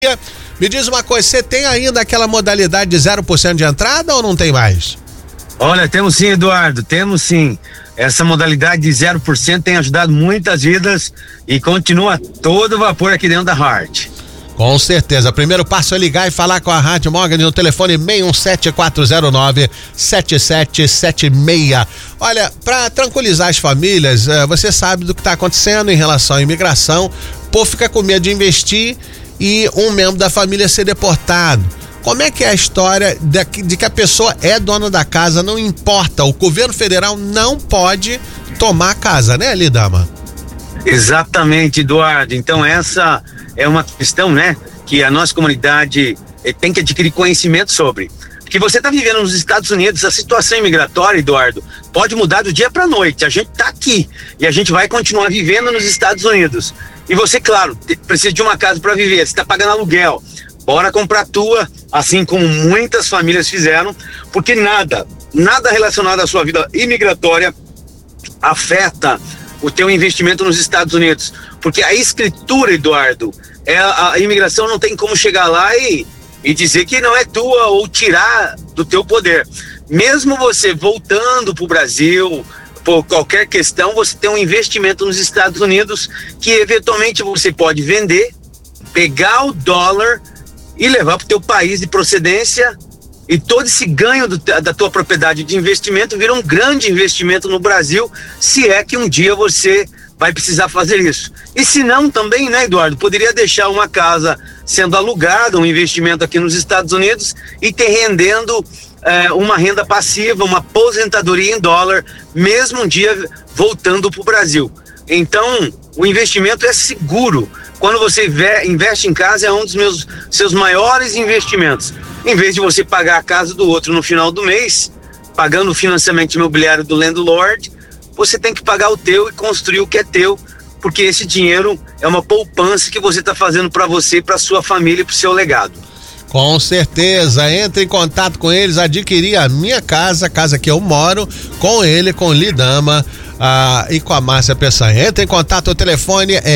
Me diz uma coisa, você tem ainda aquela modalidade de 0% de entrada ou não tem mais? Olha, temos sim, Eduardo, temos sim. Essa modalidade de 0% tem ajudado muitas vidas e continua todo vapor aqui dentro da Heart. Com certeza. O primeiro passo é ligar e falar com a Heart Mortgage no telefone 617-409-7776. Olha, para tranquilizar as famílias, você sabe do que está acontecendo em relação à imigração. O povo fica com medo de investir e um membro da família ser deportado. Como é que é a história de que a pessoa é dona da casa, não importa, o governo federal não pode tomar a casa, né, Lidama? Exatamente, Eduardo. Então essa é uma questão, né, que a nossa comunidade tem que adquirir conhecimento sobre. Porque você está vivendo nos Estados Unidos, a situação imigratória, Eduardo, pode mudar do dia para a noite. A gente está aqui e a gente vai continuar vivendo nos Estados Unidos. E você, claro, precisa de uma casa para viver, você está pagando aluguel. Bora comprar tua, assim como muitas famílias fizeram, porque nada relacionado à sua vida imigratória afeta o teu investimento nos Estados Unidos. Porque a escritura, Eduardo, a imigração não tem como chegar lá e dizer que não é tua ou tirar do teu poder. Mesmo você voltando para o Brasil, por qualquer questão, você tem um investimento nos Estados Unidos que eventualmente você pode vender, pegar o dólar e levar para o teu país de procedência, e todo esse ganho da tua propriedade de investimento vira um grande investimento no Brasil, se é que um dia você vai precisar fazer isso. E se não também, né, Eduardo, poderia deixar uma casa sendo alugada, um investimento aqui nos Estados Unidos e ter rendendo uma renda passiva, uma aposentadoria em dólar, mesmo um dia voltando para o Brasil. Então, o investimento é seguro. Quando você investe em casa, é um dos seus maiores investimentos. Em vez de você pagar a casa do outro no final do mês, pagando o financiamento imobiliário do landlord, você tem que pagar o teu e construir o que é teu, porque esse dinheiro é uma poupança que você está fazendo para você, para sua família e para o seu legado. Com certeza, entre em contato com eles, adquirir a minha casa, a casa que eu moro, com ele, com Lidama e com a Márcia Peçanha. Entre em contato, o telefone é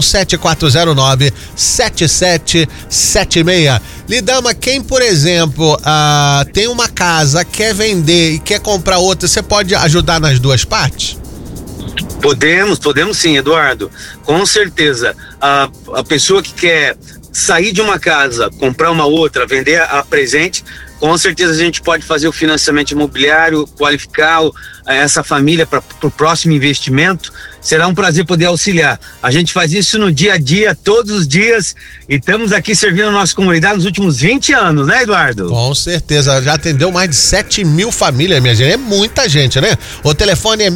617-409-7776. Lidama, quem, por exemplo, tem uma casa, quer vender e quer comprar outra, você pode ajudar nas duas partes? Podemos sim, Eduardo, com certeza. A pessoa que quer sair de uma casa, comprar uma outra, vender a presente, com certeza a gente pode fazer o financiamento imobiliário, qualificar essa família para o próximo investimento. Será um prazer poder auxiliar. A gente faz isso no dia a dia, todos os dias, e estamos aqui servindo a nossa comunidade nos últimos 20 anos, né, Eduardo? Com certeza, já atendeu mais de 7 mil famílias, minha gente, é muita gente, né? O telefone é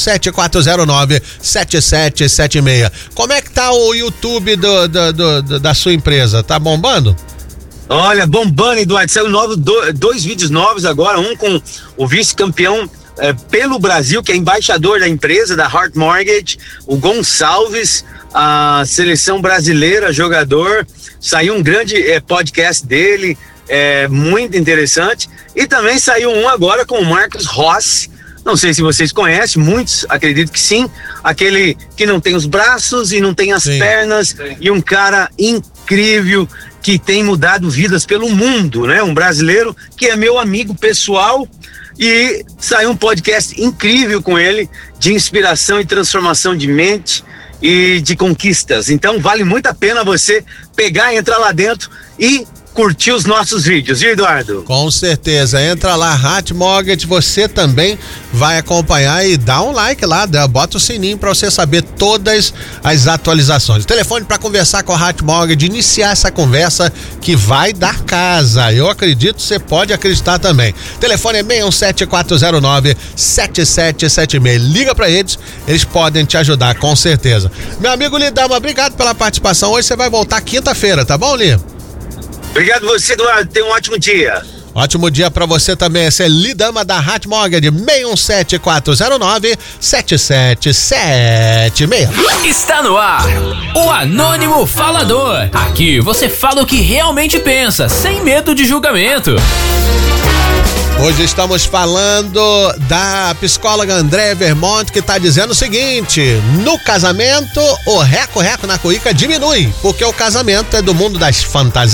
617-409-7776. Como é que tá o YouTube da sua empresa? Tá bombando? Olha, bombando, Eduardo, saiu dois vídeos novos agora, um com o vice-campeão pelo Brasil, que é embaixador da empresa, da Heart Mortgage, o Gonçalves, a seleção brasileira, jogador. Saiu um grande podcast dele, muito interessante. E também saiu um agora com o Marcos Rossi. Não sei se vocês conhecem, muitos acredito que sim. Aquele que não tem os braços e não tem as pernas, e um cara incrível que tem mudado vidas pelo mundo, né? Um brasileiro que é meu amigo pessoal. E saiu um podcast incrível com ele, de inspiração e transformação de mente e de conquistas. Então vale muito a pena você pegar, entrar lá dentro e curtir os nossos vídeos, viu, Eduardo? Com certeza, entra lá, Heart Mortgage, você também vai acompanhar e dá um like lá, bota o sininho para você saber todas as atualizações. O telefone para conversar com a Heart Mortgage, iniciar essa conversa que vai dar casa. Eu acredito, você pode acreditar também. O telefone é 617-409-7776. Liga para eles podem te ajudar, com certeza. Meu amigo Lidama, obrigado pela participação. Hoje você vai voltar quinta-feira, tá bom, Li? Obrigado você, Eduardo. Tenha um ótimo dia. Ótimo dia pra você também. Essa é Lidama da Heart Mortgage, 617-409-7776. Está no ar o Anônimo Falador. Aqui você fala o que realmente pensa, sem medo de julgamento. Hoje estamos falando da psicóloga Andréa Vermonte, que está dizendo o seguinte: no casamento, o reco-reco na cuíca diminui, porque o casamento é do mundo das fantasias.